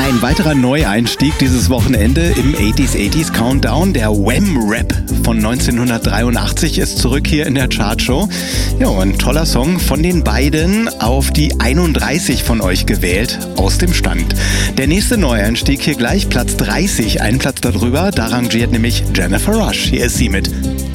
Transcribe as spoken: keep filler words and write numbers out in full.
Ein weiterer Neueinstieg dieses Wochenende im achtziger achtziger Countdown. Der Wham-Rap von neunzehnhundertdreiundachtzig ist zurück hier in der Chartshow. Ja, ein toller Song von den beiden, auf die einunddreißig von euch gewählt, aus dem Stand. Der nächste Neueinstieg hier gleich, Platz dreißig, einen Platz darüber, da rangiert nämlich Jennifer Rush. Hier ist sie mit